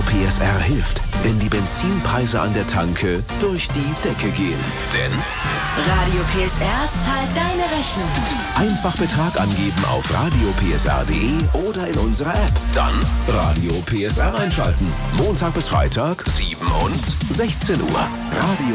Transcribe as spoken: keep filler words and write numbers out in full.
P S R hilft, wenn die Benzinpreise an der Tanke durch die Decke gehen. Denn Radio P S R zahlt deine Rechnung. Einfach Betrag angeben auf radio p s r punkt d e oder in unserer App. Dann Radio P S R einschalten. Montag bis Freitag, sieben und sechzehn Uhr. Radio